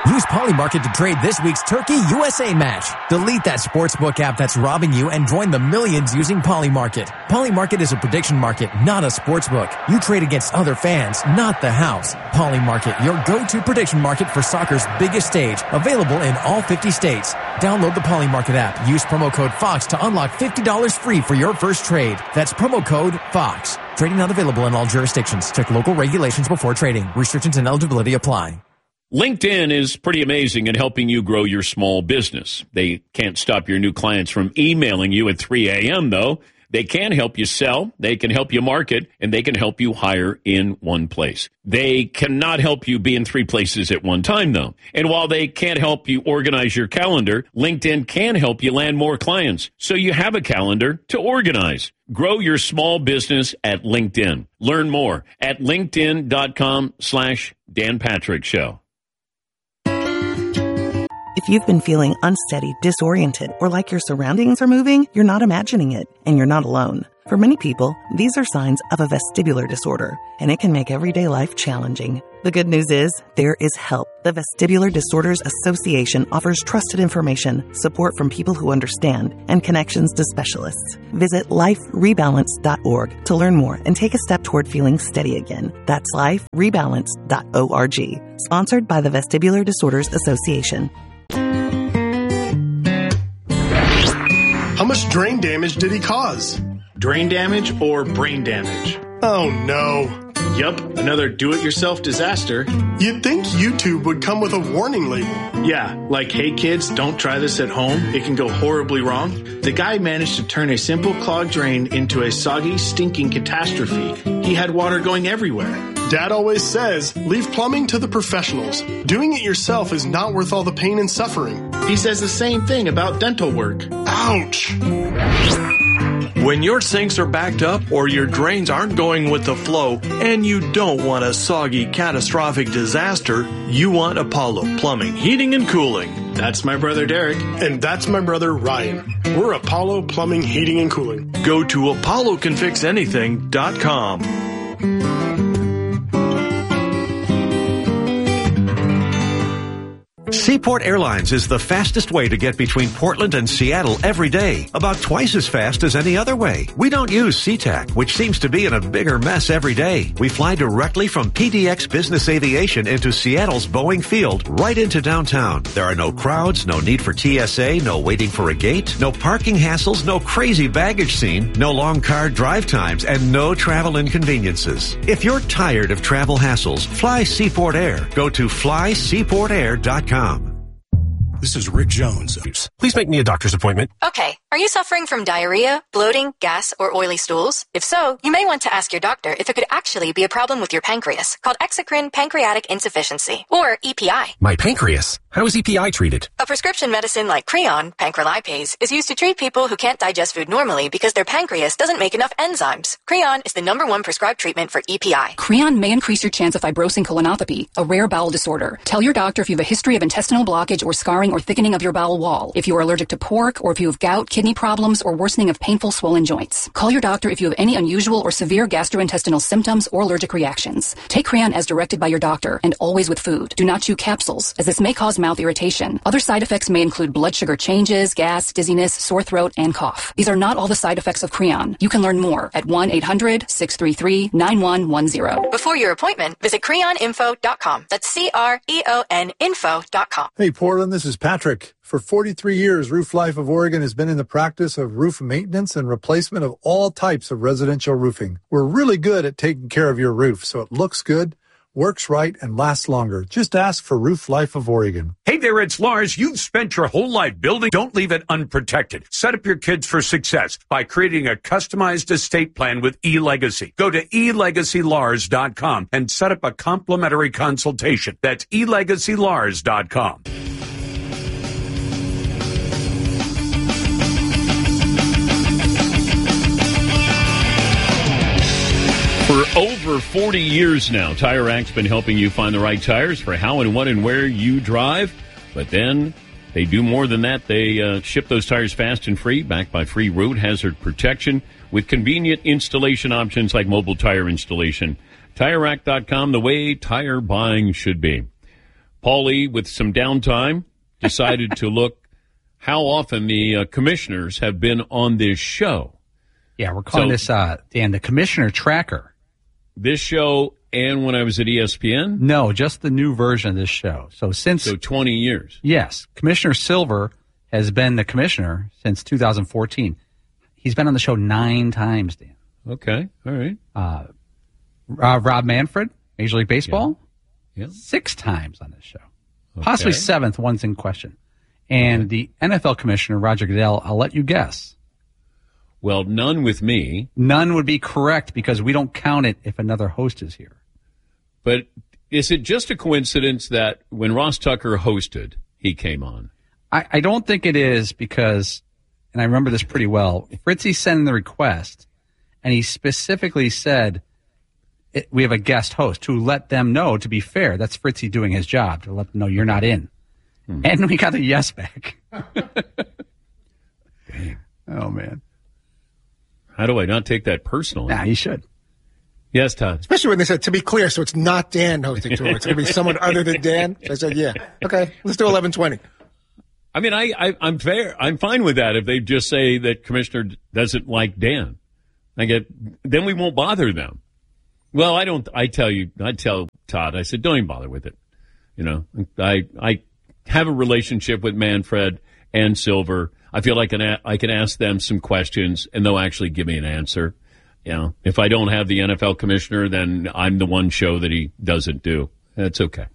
Use Polymarket to trade this week's Turkey USA match. Delete that sportsbook app that's robbing you and join the millions using Polymarket. Polymarket is a prediction market, not a sportsbook. You trade against other fans, not the house. Polymarket, your go-to prediction market for soccer's biggest stage. Available in all 50 states. Download the Polymarket app. Use promo code FOX to unlock $50 free for your first trade. That's promo code FOX. Trading not available in all jurisdictions. Check local regulations before trading. Restrictions and eligibility apply. LinkedIn is pretty amazing at helping you grow your small business. They can't stop your new clients from emailing you at 3 a.m., though. They can help you sell, they can help you market, and they can help you hire in one place. They cannot help you be in 3 places at one time, though. And while they can't help you organize your calendar, LinkedIn can help you land more clients, so you have a calendar to organize. Grow your small business at LinkedIn. Learn more at linkedin.com/Dan Patrick Show. If you've been feeling unsteady, disoriented, or like your surroundings are moving, you're not imagining it, and you're not alone. For many people, these are signs of a vestibular disorder, and it can make everyday life challenging. The good news is, there is help. The Vestibular Disorders Association offers trusted information, support from people who understand, and connections to specialists. Visit liferebalance.org to learn more and take a step toward feeling steady again. That's liferebalance.org. Sponsored by the Vestibular Disorders Association. How much drain damage did he cause? Drain damage or brain damage? Oh no. Yup, another do-it-yourself disaster. You'd think YouTube would come with a warning label. Yeah, like, hey kids, don't try this at home. It can go horribly wrong. The guy managed to turn a simple clogged drain into a soggy, stinking catastrophe. He had water going everywhere. Dad always says, leave plumbing to the professionals. Doing it yourself is not worth all the pain and suffering. He says the same thing about dental work. Ouch! When your sinks are backed up or your drains aren't going with the flow and you don't want a soggy, catastrophic disaster, you want Apollo Plumbing, Heating, and Cooling. That's my brother Derek. And that's my brother Ryan. We're Apollo Plumbing, Heating, and Cooling. Go to apollocanfixanything.com. Seaport Airlines is the fastest way to get between Portland and Seattle every day, about twice as fast as any other way. We don't use SeaTac, which seems to be in a bigger mess every day. We fly directly from PDX Business Aviation into Seattle's Boeing Field, right into downtown. There are no crowds, no need for TSA, no waiting for a gate, no parking hassles, no crazy baggage scene, no long car drive times, and no travel inconveniences. If you're tired of travel hassles, fly Seaport Air. Go to flyseaportair.com. This is Rick Jones. Please make me a doctor's appointment. Okay. Are you suffering from diarrhea, bloating, gas, or oily stools? If so, you may want to ask your doctor if it could actually be a problem with your pancreas, called exocrine pancreatic insufficiency, or EPI. My pancreas? How is EPI treated? A prescription medicine like Creon, pancrelipase, is used to treat people who can't digest food normally because their pancreas doesn't make enough enzymes. Creon is the #1 prescribed treatment for EPI. Creon may increase your chance of fibrosing colonopathy, a rare bowel disorder. Tell your doctor if you have a history of intestinal blockage or scarring or thickening of your bowel wall, if you are allergic to pork, or if you have gout, kidney problems, or worsening of painful swollen joints. Call your doctor if you have any unusual or severe gastrointestinal symptoms or allergic reactions. Take Creon as directed by your doctor, and always with food. Do not chew capsules, as this may cause mouth irritation. Other side effects may include blood sugar changes, gas, dizziness, sore throat, and cough. These are not all the side effects of Creon. You can learn more at 1-800-633-9110. Before your appointment, visit creoninfo.com. That's CREON info.com. Hey, Portland, this is Patrick. For 43 years, Roof Life of Oregon has been in the practice of roof maintenance and replacement of all types of residential roofing. We're really good at taking care of your roof so it looks good, works right, and lasts longer. Just ask for Roof Life of Oregon. Hey there, it's Lars. You've spent your whole life building. Don't leave it unprotected. Set up your kids for success by creating a customized estate plan with eLegacy. Go to elegacylars.com and set up a complimentary consultation. That's elegacylars.com. For over 40 years now, Tire Racks been helping you find the right tires for how and what and where you drive. But then they do more than that. They ship those tires fast and free, backed by free road hazard protection with convenient installation options like mobile tire installation. TireRack.com, the way tire buying should be. Paulie, with some downtime, decided to look how often the commissioners have been on this show. Yeah, we're calling this, Dan, the Commissioner Tracker. This show and when I was at ESPN? No, just the new version of this show. So 20 years. Yes. Commissioner Silver has been the commissioner since 2014. He's been on the show 9 times, Dan. Okay, all right. Rob Manfred, Major League Baseball, yeah. 6 times on this show. Possibly 7th, one's in question. And the NFL commissioner, Roger Goodell, I'll let you guess. Well, none with me. None would be correct because we don't count it if another host is here. But is it just a coincidence that when Ross Tucker hosted, he came on? I don't think it is because, and I remember this pretty well, Fritzy sent in the request, and he specifically said, we have a guest host to let them know, to be fair, that's Fritzy doing his job, to let them know you're not in. And we got a yes back. Dang. Oh, man. How do I not take that personally? Nah, you should. Yes, Todd. Especially when they said, to be clear, so it's not Dan hosting tour. It's going to be someone other than Dan. So I said, yeah. Okay, let's do 11:20. I mean, I'm fair. I'm fine with that if they just say that Commissioner doesn't like Dan. Then we won't bother them. Well, I tell Todd, I said, don't even bother with it. You know, I have a relationship with Manfred and Silver. I feel like I can ask them some questions and they'll actually give me an answer. You know, if I don't have the NFL commissioner, then I'm the one show that he doesn't do. That's okay.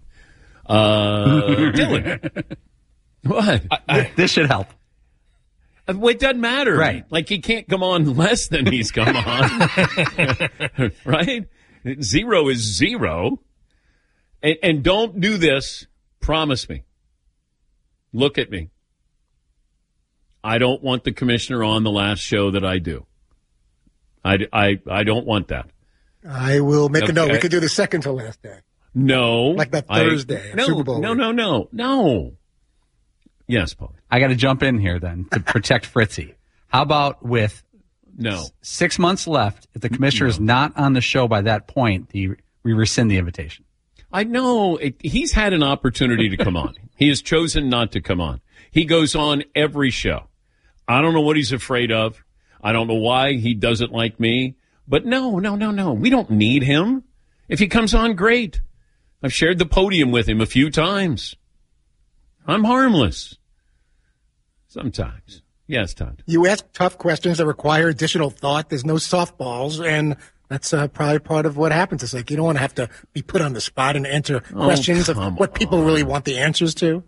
Dylan. What? This should help. Well, it doesn't matter. Right. Like he can't come on less than he's come on. Right? 0 is 0. And don't do this. Promise me. Look at me. I don't want the commissioner on the last show that I do. I don't want that. I will make a note. We could do the second to last day. No. Like that Thursday. Super Bowl. No. Yes, Paul. I got to jump in here then to protect Fritzy. How about with 6 months left, if the commissioner is not on the show by that point, we rescind the invitation? I know. He's had an opportunity to come on. He has chosen not to come on. He goes on every show. I don't know what he's afraid of. I don't know why he doesn't like me. But no. We don't need him. If he comes on, great. I've shared the podium with him a few times. I'm harmless. Sometimes. Yes, Todd. You ask tough questions that require additional thought. There's no softballs, and that's probably part of what happens. It's like you don't want to have to be put on the spot and answer questions of what people really want the answers to.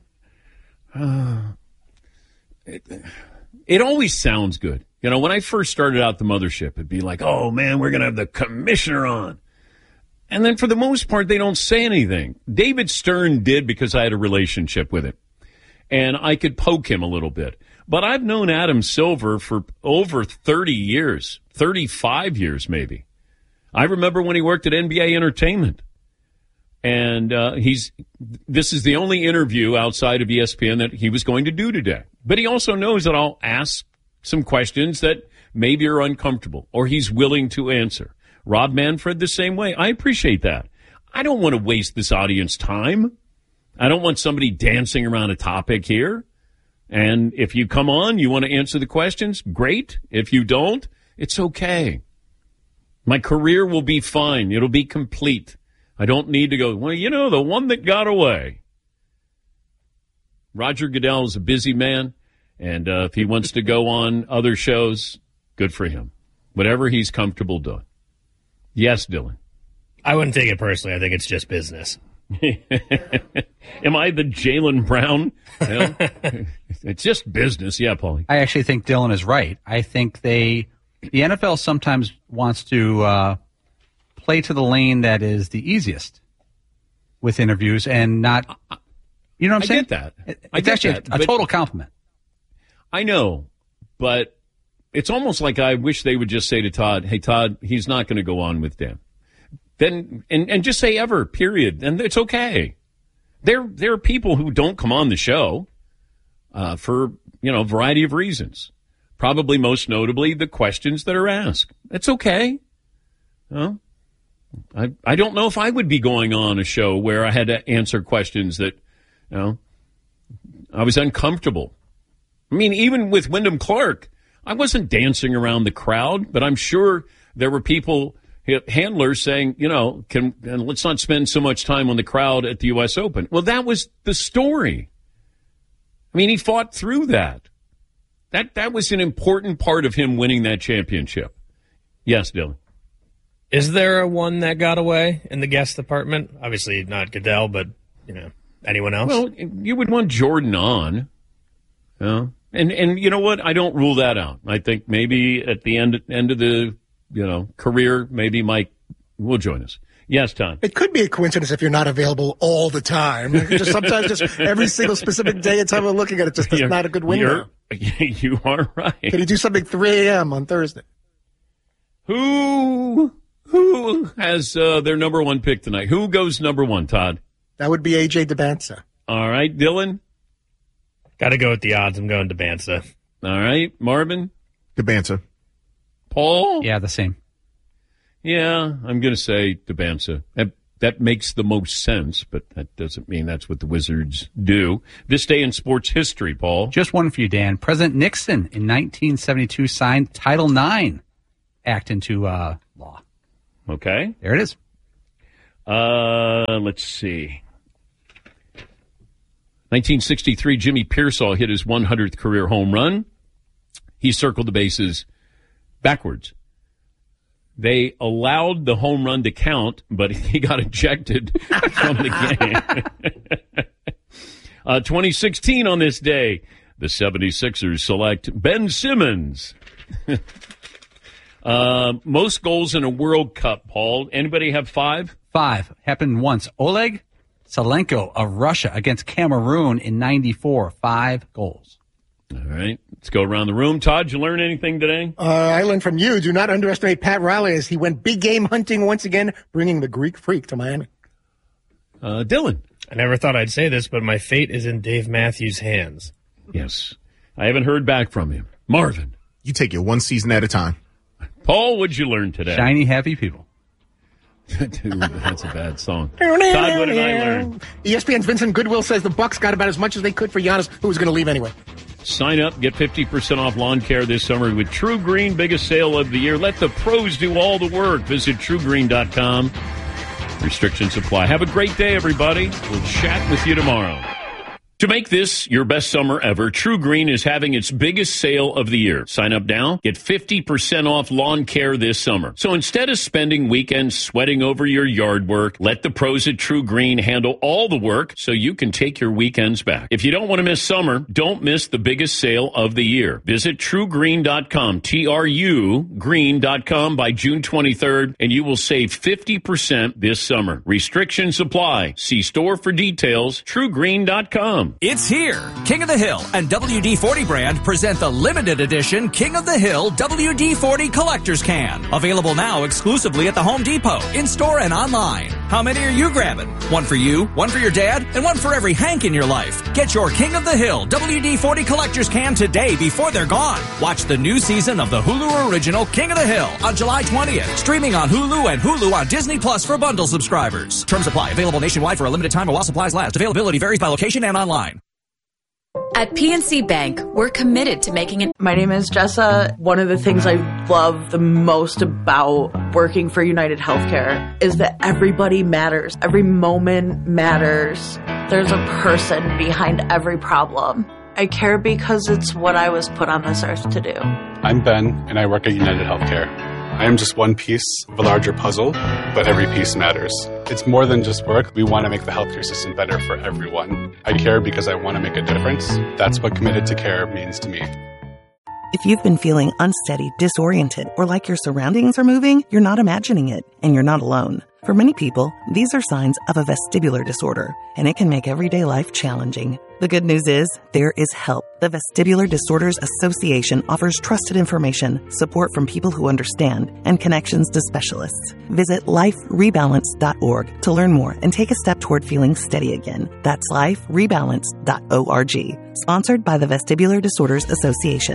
It always sounds good. You know, when I first started out the mothership, it'd be like, oh, man, we're going to have the commissioner on. And then for the most part, they don't say anything. David Stern did because I had a relationship with him. And I could poke him a little bit. But I've known Adam Silver for over 30 years, 35 years maybe. I remember when he worked at NBA Entertainment. And this is the only interview outside of ESPN that he was going to do today. But he also knows that I'll ask some questions that maybe are uncomfortable or he's willing to answer. Rob Manfred the same way. I appreciate that. I don't want to waste this audience time. I don't want somebody dancing around a topic here. And if you come on, you want to answer the questions, great. If you don't, it's okay. My career will be fine. It'll be complete. I don't need to go, well, you know, the one that got away. Roger Goodell is a busy man, and if he wants to go on other shows, good for him. Whatever he's comfortable doing. Yes, Dylan. I wouldn't take it personally. I think it's just business. Am I the Jaylen Brown? You know? It's just business. Yeah, Paulie. I actually think Dylan is right. I think the NFL sometimes wants to play to the lane that is the easiest with interviews and not, you know what I'm saying? I get that. It's actually a total compliment. I know, but it's almost like I wish they would just say to Todd, hey, Todd, he's not going to go on with Dan. Then and just say ever, period. And it's okay. There are people who don't come on the show for, a variety of reasons. Probably most notably the questions that are asked. It's okay. I don't know if I would be going on a show where I had to answer questions that You know, I was uncomfortable. I mean, even with Wyndham Clark, I wasn't dancing around the crowd, but I'm sure there were people, handlers saying, you know, let's not spend so much time on the crowd at the U.S. Open. Well, that was the story. I mean, he fought through that. That was an important part of him winning that championship. Yes, Dylan. Is there a one that got away in the guest department? Obviously not Goodell, but, you know, anyone else? Well, you would want Jordan on. You know? And you know what? I don't rule that out. I think maybe at the end of the, you know, career, maybe Mike will join us. Yes, Tom. It could be a coincidence if you're not available all the time. Just sometimes just every single specific day and time we're looking at it, just is not a good window. You are right. Can you do something 3 a.m. on Thursday? Who has their number one pick tonight? Who goes number one, Todd? That would be A.J. Debansa. All right, Dylan? Got to go with the odds. I'm going Debansa. All right, Marvin? Debansa. Paul? Yeah, the same. Yeah, I'm going to say Debansa. That makes the most sense, but that doesn't mean that's what the Wizards do. This day in sports history, Paul. Just one for you, Dan. President Nixon in 1972 signed Title IX Act into law. Okay. There it is. Let's see. 1963, Jimmy Pearsall hit his 100th career home run. He circled the bases backwards. They allowed the home run to count, but he got ejected from the game. 2016 on this day, the 76ers select Ben Simmons. Most goals in a World Cup, Paul. Anybody have 5? 5. Happened once. Oleg Salenko of Russia against Cameroon in 94. 5 goals. All right. Let's go around the room. Todd, did you learn anything today? I learned from you. Do not underestimate Pat Riley as he went big game hunting once again, bringing the Greek Freak to Miami. Dylan. I never thought I'd say this, but my fate is in Dave Matthews' hands. Yes. I haven't heard back from him. Marvin. You take it one season at a time. Paul, what'd you learn today? Shiny, happy people. Dude, that's a bad song. Todd, what did I learn? ESPN's Vincent Goodwill says the Bucks got about as much as they could for Giannis, who was going to leave anyway. Sign up, get 50% off lawn care this summer with True Green, biggest sale of the year. Let the pros do all the work. Visit truegreen.com. Restrictions apply. Have a great day, everybody. We'll chat with you tomorrow. To make this your best summer ever, True Green is having its biggest sale of the year. Sign up now, get 50% off lawn care this summer. So instead of spending weekends sweating over your yard work, let the pros at True Green handle all the work so you can take your weekends back. If you don't want to miss summer, don't miss the biggest sale of the year. Visit truegreen.com, T-R-U green.com by June 23rd, and you will save 50% this summer. Restrictions apply. See store for details, truegreen.com. It's here. King of the Hill and WD-40 brand present the limited edition King of the Hill WD-40 Collector's Can. Available now exclusively at the Home Depot, in-store and online. How many are you grabbing? One for you, one for your dad, and one for every Hank in your life. Get your King of the Hill WD-40 Collector's Can today before they're gone. Watch the new season of the Hulu original King of the Hill on July 20th. Streaming on Hulu and Hulu on Disney Plus for bundle subscribers. Terms apply. Available nationwide for a limited time while supplies last. Availability varies by location and online. At PNC Bank, we're committed to making it. My name is Jessa. One of the things I love the most about working for United Healthcare is that everybody matters. Every moment matters. There's a person behind every problem. I care because it's what I was put on this earth to do. I'm Ben, and I work at United Healthcare. I am just one piece of a larger puzzle, but every piece matters. It's more than just work. We want to make the healthcare system better for everyone. I care because I want to make a difference. That's what committed to care means to me. If you've been feeling unsteady, disoriented, or like your surroundings are moving, you're not imagining it, and you're not alone. For many people, these are signs of a vestibular disorder, and it can make everyday life challenging. The good news is, there is help. The Vestibular Disorders Association offers trusted information, support from people who understand, and connections to specialists. Visit liferebalance.org to learn more and take a step toward feeling steady again. That's liferebalance.org. Sponsored by the Vestibular Disorders Association.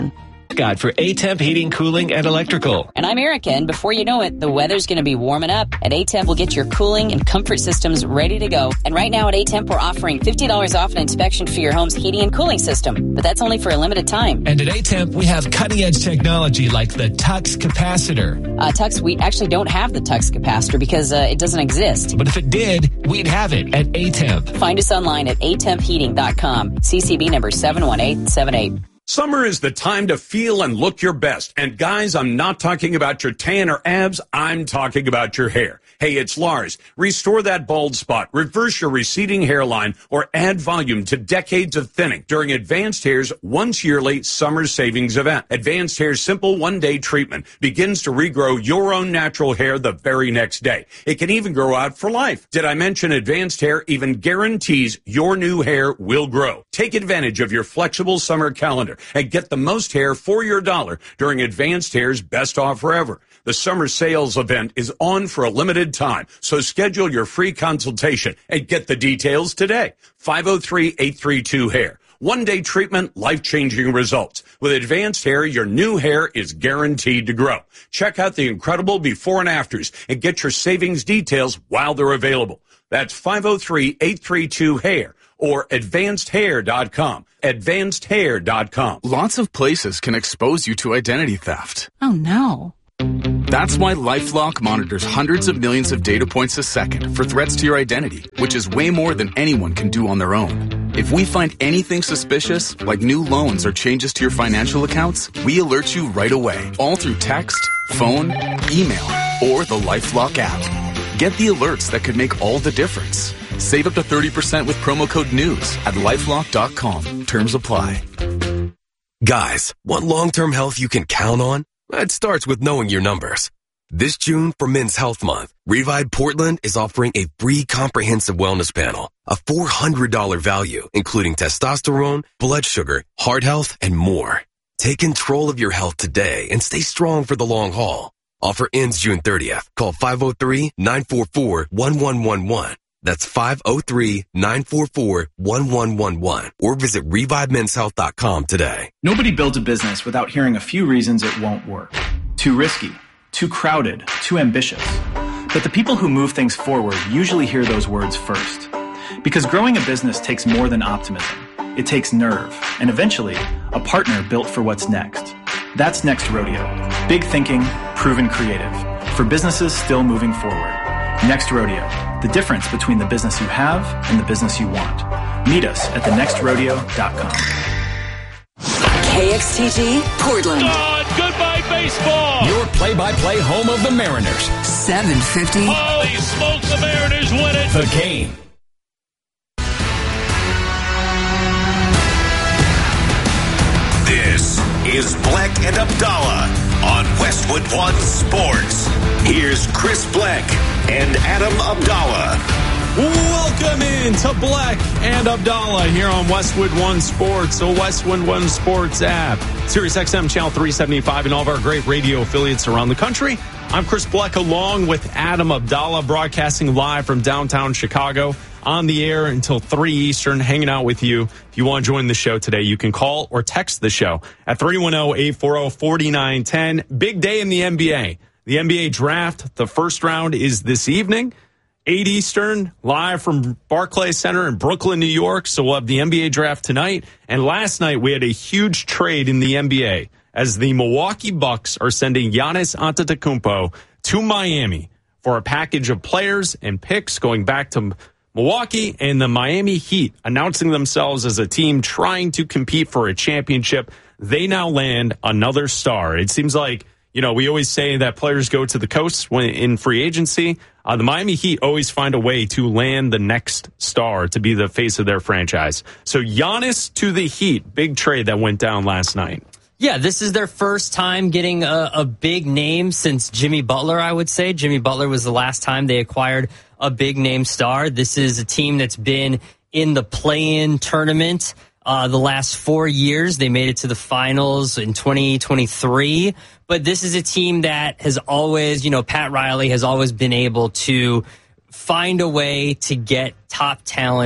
Scott for A-Temp Heating, Cooling, and Electrical. And I'm Erica, and before you know it, the weather's going to be warming up. At A-Temp, we'll get your cooling and comfort systems ready to go. And right now at A-Temp, we're offering $50 off an inspection for your home's heating and cooling system. But that's only for a limited time. And at A-Temp, we have cutting-edge technology like the Tux capacitor. Tux, we actually don't have the Tux capacitor because it doesn't exist. But if it did, we'd have it at A-Temp. Find us online at atempheating.com. CCB number 71878. Summer is the time to feel and look your best. And guys, I'm not talking about your tan or abs. I'm talking about your hair. Hey, it's Lars. Restore that bald spot, reverse your receding hairline, or add volume to decades of thinning during Advanced Hair's once-yearly summer savings event. Advanced Hair's simple one-day treatment begins to regrow your own natural hair the very next day. It can even grow out for life. Did I mention Advanced Hair even guarantees your new hair will grow? Take advantage of your flexible summer calendar and get the most hair for your dollar during Advanced Hair's best offer ever. The summer sales event is on for a limited time, so schedule your free consultation and get the details today. 503-832-HAIR. One-day treatment, life-changing results. With Advanced Hair, your new hair is guaranteed to grow. Check out the incredible before and afters and get your savings details while they're available. That's 503-832-HAIR. or AdvancedHair.com. AdvancedHair.com. Lots of places can expose you to identity theft. Oh, no. That's why LifeLock monitors hundreds of millions of data points a second for threats to your identity, which is way more than anyone can do on their own. If we find anything suspicious, like new loans or changes to your financial accounts, we alert you right away, all through text, phone, email, or the LifeLock app. Get the alerts that could make all the difference. Save up to 30% with promo code NEWS at LifeLock.com. Terms apply. Guys, want long-term health you can count on? It starts with knowing your numbers. This June, for Men's Health Month, Revive Portland is offering a free comprehensive wellness panel, a $400 value, including testosterone, blood sugar, heart health, and more. Take control of your health today and stay strong for the long haul. Offer ends June 30th. Call 503-944-1111. That's 503-944-1111 or visit ReviveMen'sHealth.com today. Nobody builds a business without hearing a few reasons it won't work. Too risky, too crowded, too ambitious. But the people who move things forward usually hear those words first. Because growing a business takes more than optimism. It takes nerve, and eventually, a partner built for what's next. That's Next Rodeo. Big thinking, proven creative. For businesses still moving forward. Next Rodeo, the difference between the business you have and the business you want. Meet us at thenextrodeo.com. KXTG, Portland. Goodbye, baseball. Your play-by-play home of the Mariners. 750. Holy smokes, the Mariners win it. The Game. This is Black and Abdallah on Westwood One Sports. Here's Chris Black and Adam Abdallah. Welcome in to Black and Abdallah here on Westwood One Sports, the Westwood One Sports app, Sirius XM Channel 375, and all of our great radio affiliates around the country. I'm Chris Black along with Adam Abdallah, broadcasting live from downtown Chicago. On the air until 3 Eastern, hanging out with you. If you want to join the show today, you can call or text the show at 310-840-4910. Big day in the NBA. The NBA draft, the first round is this evening, 8 Eastern, live from Barclays Center in Brooklyn, New York. So we'll have the NBA draft tonight. And last night, we had a huge trade in the NBA as the Milwaukee Bucks are sending Giannis Antetokounmpo to Miami for a package of players and picks going back to Milwaukee, and the Miami Heat announcing themselves as a team trying to compete for a championship. They now land another star. It seems like, you know, we always say that players go to the coast when in free agency. The Miami Heat always find a way to land the next star to be the face of their franchise. So Giannis to the Heat, big trade that went down last night. Yeah, this is their first time getting a big name since Jimmy Butler, I would say. Jimmy Butler was the last time they acquired a big name star. This is a team that's been in the play-in tournament the last 4 years. They made it to the finals in 2023. But this is a team that has always, you know, Pat Riley has always been able to find a way to get top talent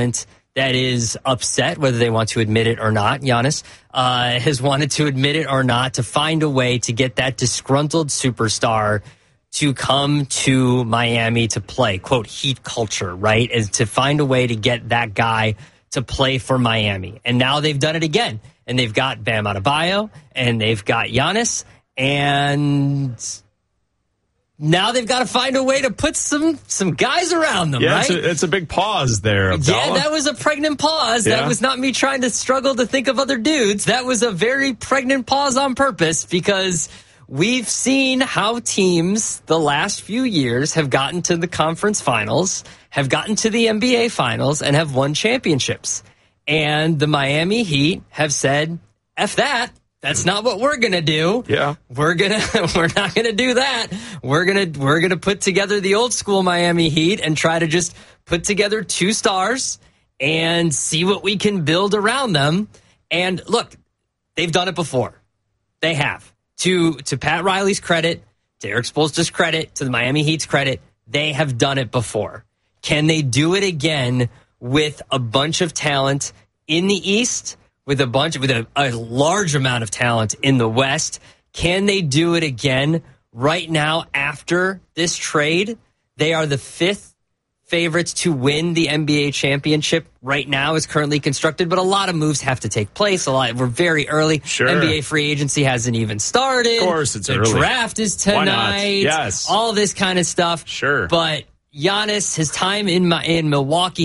that is upset, whether they want to admit it or not. Giannis has wanted to admit it or not, to find a way to get that disgruntled superstar to come to Miami to play, quote, Heat culture, right? Is to find a way to get that guy to play for Miami. And now they've done it again. And they've got Bam Adebayo, and they've got Giannis, and now they've got to find a way to put some guys around them, right? It's a big pause there, Abdallah. Yeah, that was a pregnant pause. Yeah. That was not me trying to struggle to think of other dudes. That was a very pregnant pause on purpose, because we've seen how teams the last few years have gotten to the conference finals, have gotten to the NBA finals, and have won championships. And the Miami Heat have said, F that. That's not what we're going to do. Yeah. We're not going to do that. We're going to put together the old school Miami Heat and try to just put together 2 stars and see what we can build around them. And look, they've done it before. They have. To Pat Riley's credit, to Eric Spoelstra's credit, to the Miami Heat's credit, they have done it before. Can they do it again with a bunch of talent in the East, with a large amount of talent in the West? Can they do it again right now after this trade? They are the 5th favorites to win the NBA championship right now as currently constructed, but a lot of moves have to take place. We're very early. Sure. NBA free agency hasn't even started. Of course, it's the early. The draft is tonight. Why not? Yes. All this kind of stuff. Sure. But Giannis, his time in Milwaukee